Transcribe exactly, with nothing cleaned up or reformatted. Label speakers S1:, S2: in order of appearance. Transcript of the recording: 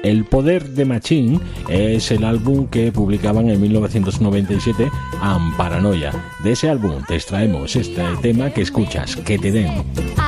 S1: El Poder de Machín es el álbum que publicaban en mil novecientos noventa y siete Amparanoia. De ese álbum te extraemos este tema que escuchas, Que te den.